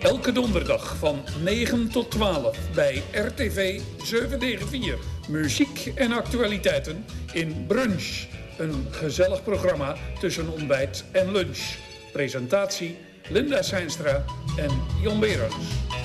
Elke donderdag van 9 tot 12 bij RTV 794. Muziek en actualiteiten in Brunch. Een gezellig programma tussen ontbijt en lunch. Presentatie Linda Seinstra en Jan Berends.